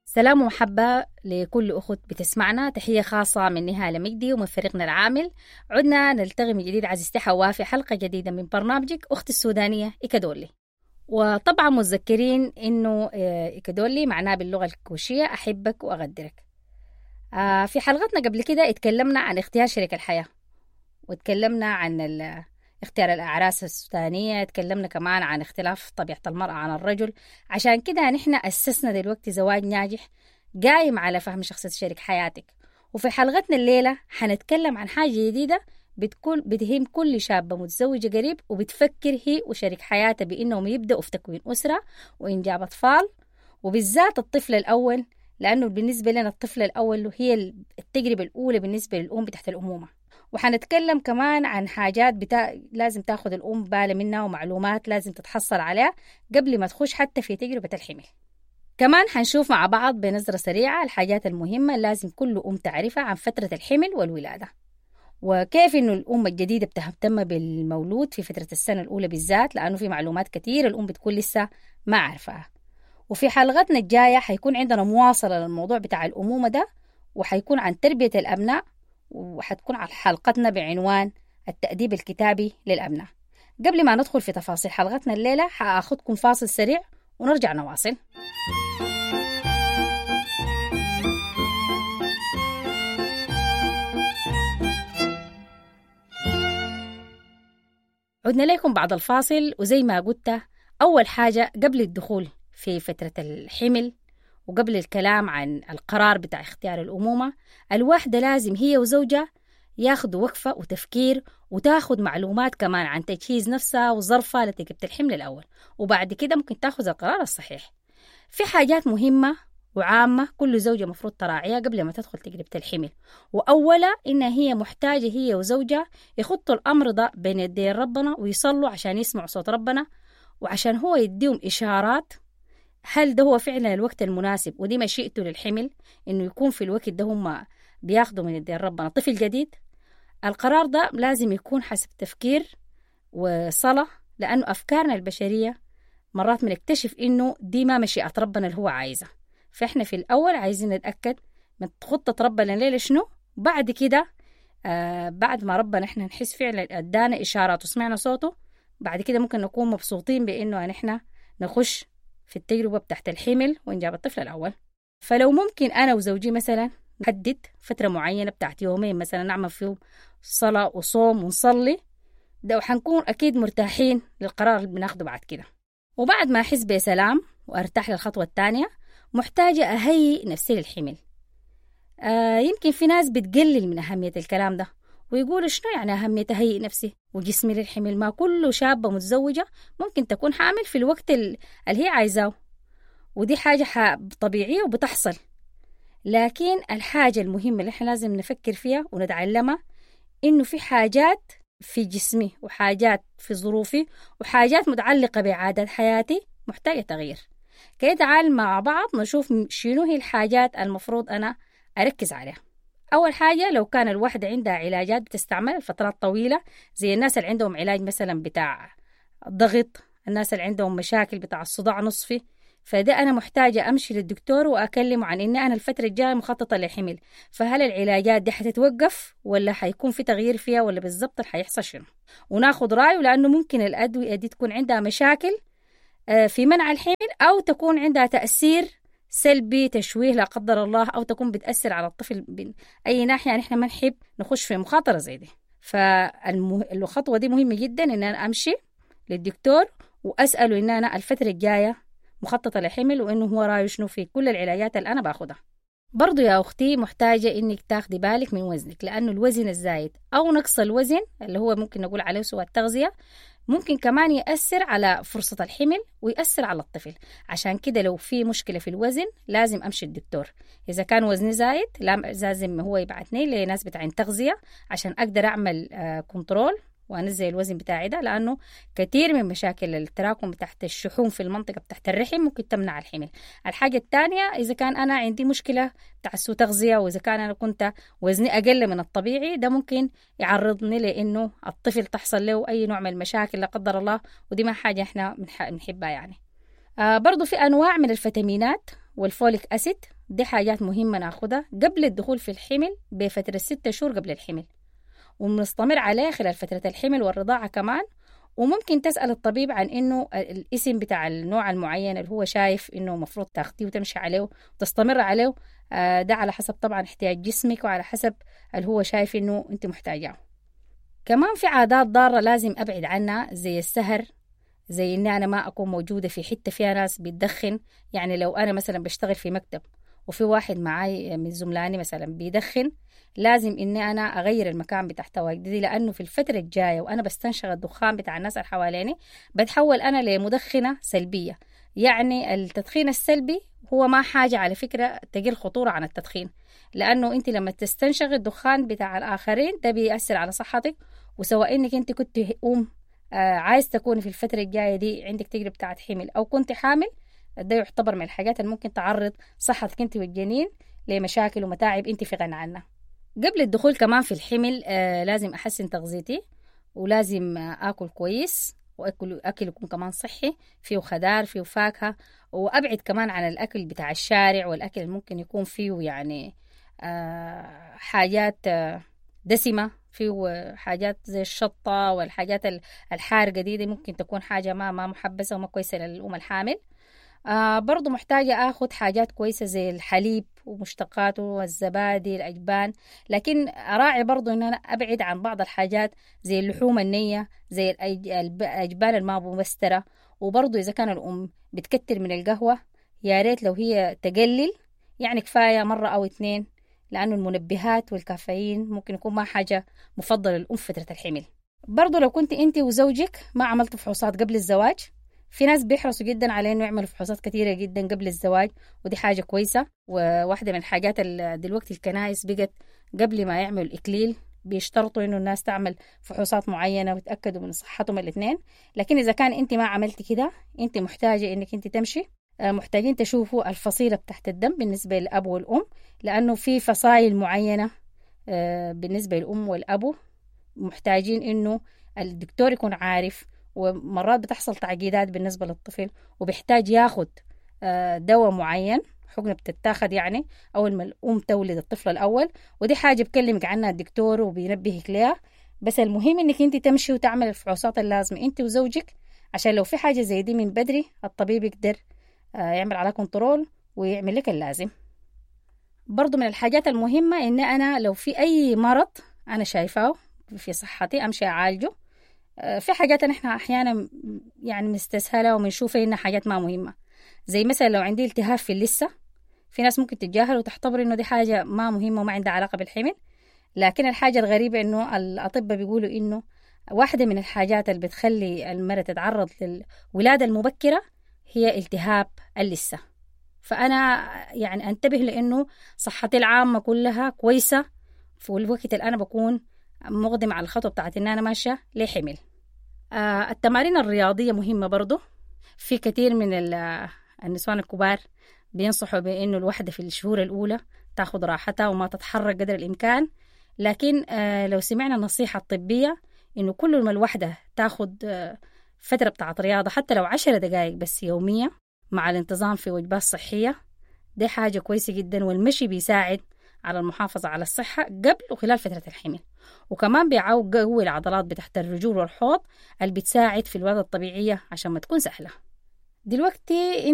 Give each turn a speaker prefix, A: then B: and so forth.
A: سلام ومحبة لكل أخت بتسمعنا. تحية خاصة من نهالة مجدي ومن فريقنا العامل. عدنا نلتقي من جديد عزيزتي حواء في حلقة جديدة من برنامجك أخت السودانية إكادولي. وطبعا متذكرين إنه إكادولي معناه باللغة الكوشية أحبك وأقدرك. في حلقتنا قبل كده اتكلمنا عن اختيار شريك الحياة، واتكلمنا عن اختيار الأعراس السودانية، اتكلمنا كمان عن اختلاف طبيعة المرأة عن الرجل. عشان كده نحن أسسنا دلوقتي زواج ناجح قايم على فهم شخصية شريك حياتك. وفي حلقتنا الليلة حنتكلم عن حاجة جديدة بتهم كل شابة متزوجة قريب وبتفكر هي وشريك حياتها بإنهم يبدأوا في تكوين أسرة وإنجاب أطفال، وبالذات الطفل الأول، لأنه بالنسبة لنا الطفل الأول هي التجربة الأولى بالنسبة للأم تحت الأمومة. وحنتكلم كمان عن حاجات لازم تاخد الأم بالها منها، ومعلومات لازم تتحصل عليها قبل ما تخش حتى في تجربة الحمل. كمان حنشوف مع بعض بنظرة سريعة الحاجات المهمة لازم كل أم تعرفها عن فترة الحمل والولادة، وكيف إنه الأم الجديدة بتهتم بالمولود في فترة السنة الأولى بالذات، لأنه في معلومات كتير الأم بتكون لسه ما عارفها. وفي حلقتنا الجاية حيكون عندنا مواصلة للموضوع بتاع الأمومة ده، وحيكون عن تربية الأبناء، وحتكون على حلقتنا بعنوان التأديب الكتابي للأبناء. قبل ما ندخل في تفاصيل حلقتنا الليلة حأخذكم فاصل سريع ونرجع نواصل. عدنا لكم بعد الفاصل. وزي ما قلت، أول حاجة قبل الدخول في فترة الحمل وقبل الكلام عن القرار بتاع اختيار الأمومة، الواحدة لازم هي وزوجها ياخدوا وقفة وتفكير، وتاخد معلومات كمان عن تجهيز نفسها وظرفها لتجربة الحمل الأول، وبعد كده ممكن تاخد القرار الصحيح. في حاجات مهمة وعامة كل زوجة مفروض تراعيها قبل ما تدخل تجربة الحمل. وأولا إنها هي محتاجة هي وزوجها يخطوا الأمر ده بين يدي ربنا ويصلوا عشان يسمعوا صوت ربنا، وعشان هو يديهم إشارات هل ده هو فعلا الوقت المناسب ودي مشيئته للحمل، إنه يكون في الوقت ده هم بياخدوا من يدي ربنا طفل جديد. القرار ده لازم يكون حسب تفكير وصلاة، لأنه أفكارنا البشرية مرات بنكتشف إنه دي ما مشيئة ربنا اللي هو عايزة. فإحنا في الأول عايزين نتأكد من خطة ربنا ليلة شنو، بعد كده بعد ما ربنا إحنا نحس فعلا أدانا إشارات وسمعنا صوته، بعد كده ممكن نكون مبسوطين بإنه إحنا نخش في التجربة بتاعت الحمل وإنجاب الطفل الأول. فلو ممكن أنا وزوجي مثلا نحدد فترة معينة بتاعت يومين مثلا نعمل فيهم صلاة وصوم ونصلي، ده وحنكون أكيد مرتاحين للقرار اللي بناخده بعد كده. وبعد ما أحس بسلام وأرتاح للخطوة الثانية، محتاجة أهيئ نفسي للحمل. يمكن في ناس بتقلل من أهمية الكلام ده ويقول شنو يعني أهمية أهيئ نفسي وجسمي للحمل؟ ما كل شابة متزوجة ممكن تكون حامل في الوقت اللي هي عايزاه، ودي حاجة طبيعية وبتحصل. لكن الحاجة المهمة اللي احنا لازم نفكر فيها ونتعلمها إنه في حاجات في جسمي وحاجات في ظروفي وحاجات متعلقة بعادات حياتي محتاجة تغيير. كي تعال مع بعض نشوف شنو هي الحاجات المفروض أنا أركز عليها. أول حاجة، لو كان الواحدة عندها علاجات بتستعمل لفترات طويلة، زي الناس اللي عندهم علاج مثلا بتاع الضغط، الناس اللي عندهم مشاكل بتاع الصداع نصفي، فده أنا محتاجة أمشي للدكتور وأكلمه عن إن أنا الفترة الجاية مخططة للحمل، فهل العلاجات دي حتتوقف ولا حيكون في تغيير فيها ولا بالضبط حيحصل شنو، وناخد رأيه، لأنه ممكن الأدوية دي تكون عندها مشاكل في منع الحمل، أو تكون عندها تأثير سلبي تشويه لا قدر الله، أو تكون بتأثر على الطفل من أي ناحية. يعني إحنا ما نحب نخش في مخاطرة زي دي. فالخطوة دي مهمة جدا إن أنا أمشي للدكتور وأسأله إن أنا الفترة الجاية مخططة لحمل، وإنه هو رأيه شنو في كل العلاجات اللي أنا باخدها. برضو يا أختي محتاجة إنك تاخدي بالك من وزنك، لأنه الوزن الزايد أو نقص الوزن اللي هو ممكن نقول عليه سوء التغذية ممكن كمان يأثر على فرصة الحمل ويأثر على الطفل. عشان كده لو في مشكلة في الوزن لازم أمشي الدكتور. إذا كان وزني زايد لازم هو يبعتني لناس بتاعين تغذية عشان أقدر أعمل كنترول وأنزل الوزن بتاعي ده، لأنه كثير من مشاكل التراكم تحت الشحوم في المنطقة تحت الرحم ممكن تمنع الحمل. الحاجة الثانية، إذا كان أنا عندي مشكلة بتاع سوء تغذية، وإذا كان أنا كنت وزني أقل من الطبيعي، ده ممكن يعرضني لأنه الطفل تحصل له أي نوع من المشاكل لا قدر الله، ودي ما حاجة إحنا بنحبها يعني. برضو في أنواع من الفيتامينات والفوليك أسيد دي حاجات مهمة ناخدها قبل الدخول في الحمل بفترة 6 شهور قبل الحمل، ونستمر عليه خلال فترة الحمل والرضاعة كمان. وممكن تسأل الطبيب عن إنه الاسم بتاع النوع المعين اللي هو شايف إنه مفروض تاخديه وتمشي عليه وتستمر عليه. ده على حسب طبعا احتياج جسمك وعلى حسب اللي هو شايف إنه أنت محتاجاه. كمان في عادات ضارة لازم أبعد عنها زي السهر، زي إني أنا ما أكون موجودة في حتة فيها ناس بيدخن. يعني لو أنا مثلا بشتغل في مكتب وفي واحد معاي من زملاني مثلا بيدخن، لازم إني أنا أغير المكان بتاع تواجدي، لأنه في الفترة الجاية وأنا بستنشق الدخان بتاع الناس اللي حواليني بتحول أنا لمدخنة سلبية. يعني التدخين السلبي هو ما حاجة على فكرة تقل خطورة عن التدخين، لأنه أنت لما تستنشق الدخان بتاع الآخرين ده بيأثر على صحتك. وسواء إنك أنت كنت عايز تكوني في الفترة الجاية دي عندك تجربة بتاعت حمل أو كنت حامل، ده يعتبر من الحاجات اللي ممكن تعرض صحتك أنت والجنين لمشاكل ومتاعب أنت في غنى عنها. قبل الدخول كمان في الحمل لازم أحسن تغذيتي، ولازم آكل كويس، وأكل يكون كمان صحي، فيه خضار فيه فاكهة. وأبعد كمان عن الأكل بتاع الشارع والأكل اللي ممكن يكون فيه يعني حاجات دسمة، فيه حاجات زي الشطة والحاجات الحارقة دي ممكن تكون حاجة ما محبسة وما كويسة للأم الحامل. برضو محتاجة أخذ حاجات كويسة زي الحليب ومشتقاته والزبادي الأجبان، لكن أراعي برضو أن أنا أبعد عن بعض الحاجات زي اللحوم النية، زي الأجبان المبسترة. وبرضو إذا كان الأم بتكتر من القهوة يا ريت لو هي تقلل، يعني كفاية مرة أو 2، لأنه المنبهات والكافيين ممكن يكون ما حاجة مفضلة للأم في فترة الحمل. برضو لو كنت أنت وزوجك ما عملتوا فحوصات قبل الزواج، في ناس بيحرصوا جدا على انه يعملوا فحوصات كثيره جدا قبل الزواج، ودي حاجه كويسه. وواحده من الحاجات دلوقتي الكنائس بقت قبل ما يعملوا الاكليل بيشترطوا انه الناس تعمل فحوصات معينه ويتاكدوا من صحتهم الاثنين. لكن اذا كان انت ما عملتي كده، انت محتاجه انك انت تمشي، محتاجين تشوفوا الفصيله بتاعت الدم بالنسبه للاب والام، لانه في فصائل معينه بالنسبه للام والابو محتاجين انه الدكتور يكون عارف. ومرات بتحصل تعقيدات بالنسبة للطفل وبيحتاج ياخد دواء معين، حقنة بتتاخد يعني أول ما الأم تولد الطفل الأول، ودي حاجة بكلمك عنها الدكتور وبينبهك ليها. بس المهم إنك أنت تمشي وتعمل الفحوصات اللازمة أنت وزوجك، عشان لو في حاجة زي دي من بدري الطبيب يقدر يعمل على كنترول ويعمل لك اللازم. برضو من الحاجات المهمة إن أنا لو في أي مرض أنا شايفاه في صحتي أمشي أعالجه. في حاجات نحن أحيانا يعني مستسهلة ومنشوفها إنها حاجات ما مهمة، زي مثلا لو عندي التهاب في اللثة، في ناس ممكن تتجاهل وتعتبر إنه دي حاجة ما مهمة وما عندها علاقة بالحمل. لكن الحاجة الغريبة إنه الأطباء بيقولوا إنه واحدة من الحاجات اللي بتخلي المرأة تتعرض للولادة المبكرة هي التهاب اللثة. فأنا يعني أنتبه لأنه صحتي العامة كلها كويسة في الوقت اللي أنا بكون مقدم على الخطوة بتاعت إن أنا ماشية لحمل. التمارين الرياضية مهمة برضو. في كثير من النسوان الكبار بينصحوا بأنه الوحدة في الشهور الأولى تاخد راحتها وما تتحرك قدر الإمكان. لكن لو سمعنا النصيحة الطبية إنه كل ما الوحدة تاخد فترة بتاعت رياضة حتى لو 10 دقائق بس يومية مع الانتظام في وجبات صحية، دي حاجة كويسة جدا. والمشي بيساعد على المحافظة على الصحة قبل وخلال فترة الحمل، وكمان بيقوي العضلات بتاعت الرجول والحوض اللي بتساعد في الولادة الطبيعية عشان ما تكون سهلة. دلوقتي